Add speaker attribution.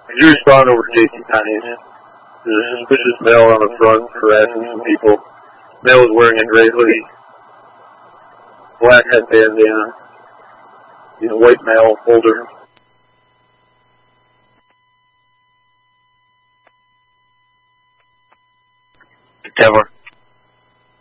Speaker 1: Could you respond over Casey County? There's a suspicious male on the front harassing some people. Male is wearing a gray hoodie, black head bandana, in a white male holder.
Speaker 2: Tower.